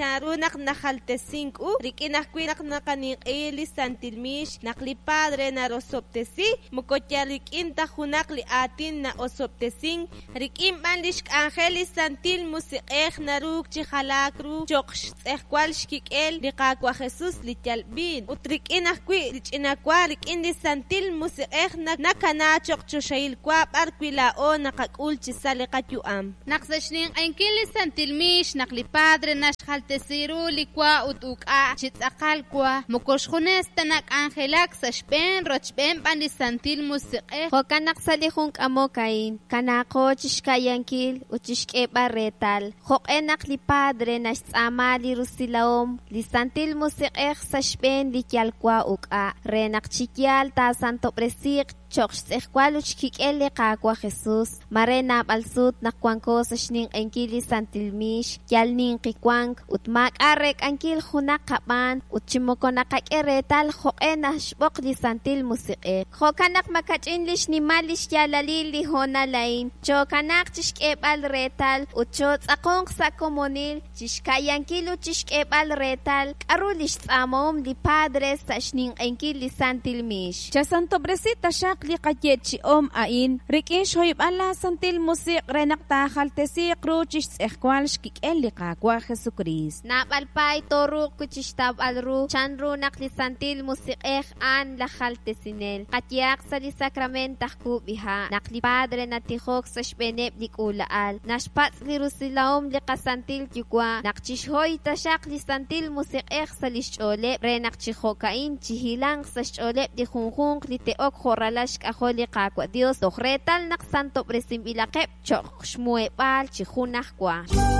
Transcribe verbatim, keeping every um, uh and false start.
charunak najaltesinku rikinakwinak nakaniqili santilmish nakli padre na rosoptesi mukotyalik inta junak li atin na osoptesin rikim banlishk angelis santil musiqej naruk chijalakru choksh tsejkwal shkikel liqakwa Jesus lityalbin utrikinakwi richinakwa rikindi santil musiqej nakana chokchoshail kwa barkwila o nakakul chisali qatyuam naqsashnin ainkili santilmish nakli padre nashjaltesiru likwa utuk'a chitzaqalkwa mukoshjunes tanak angelak sashpen rochpen bandi santil musiqej jokanak salihun amokain kanako chishkayankil uchishk'eba retal joqenak li padre nashtz'amali rusilaom li santil musiqej sashpen likyalkwa uk'a renak chikyal ta santo presiq chokxtz'ejkwal uchkik'el liqakwa Jesus marena balsut nakwanko sashnin enkili santilmish kyalnin qikwank utmak arek ankil junak qaban uchimokonaqak'e retal joq'ena xb'oq li santil musiqej jokanak makach'inlish nimalish yalalil li jona lain chokanak chixk'eb'al retal ucho tz'aqonq sakomonil chixkayankil uchixk'eb'al retal k'aru lixtz'amom li padre sashnin enkil li santilmish cha santo presita shaq li qatyetchi om ain rikin shoyb'ala santil musiq renak tajaltesiq ruchis tz'ejkwal xkik'el li qakwa Jesucristo nab'alpay toruq kuchixtab'alru chanru nak li santil musiqej an lajaltesinel qatyaq sa li sakramentaj kub'iha nak li padre natijok sa xb'eneb li k'ula'al naxpatz' li rusilaom li qasantil kyukwa nak chixhoy taxaq li santil musiqej sa li xch'oleb re nak chijokain chihilang sa xch'oleb li junjunq li te'ok joralax k'ajol li qakwa Dios toj retal nak santo presim ilaqeb choq xmueb'al chijunaj kwa